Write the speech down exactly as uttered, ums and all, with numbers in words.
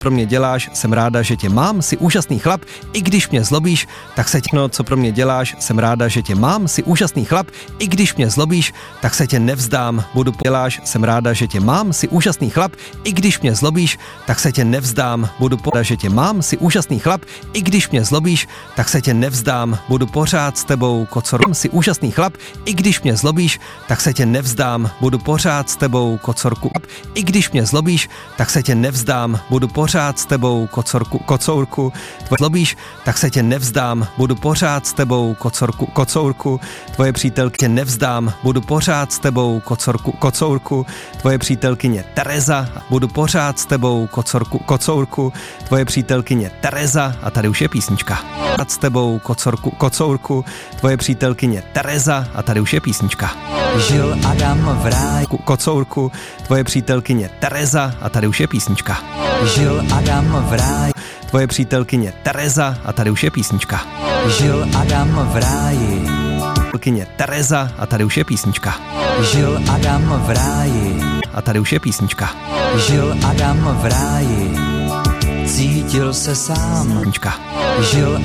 pro mě děláš, jsem ráda, že tě mám, jsi úžasný chlap, i když mě zlobíš, tak se tě, no, co pro mě děláš, jsem ráda, že tě mám, jsi úžasný chlap, i když mě zlobíš, tak se tě nevzdám, budu děláš, jsem ráda, že tě mám, jsi úžasný chlap, i když mě zlobíš, tak se tě nevzdám, budu pořád, že tě mám, jsi úžasný chlap, i když mě zlobíš, tak se tě nevzdám, budu pořád s tebou kocorku, jsi úžasný chlap, i když mě zlobíš, tak se tě nevzdám, budu pořád s tebou kocorku, i když mě zlobíš, tak se tě nevzdám, budu pořád s tebou kocorku, kocourku, tvoje zlobíš, tak se tě nevzdám, budu pořád s tebou kocorku, kocourku, tvoje přítelky tě nevzdám, budu pořád s tebou kocorku, kocourku, tvoje přítelkyně Tereza, budu pořád s tebou kocorku, kocourku, tvoje přítelkyně Tereza, a tady už je písnička. S tebou kocorku, kocourku, tvoje přítelkyně Tereza, a tady už je písnička. Žil Adam v ráji, kocourku, tvoje přítelkyně Tereza, a tady už je písnička. Žil Adam v ráji, tvoje přítelkyně Tereza, a tady už je písnička. Žil Adam v ráji, Přítelkyně Tereza, a tady už je písnička. Žil Adam v ráji, a tady už je písnička. Žil Adam v ráji, cítil se sám, Písnička. žil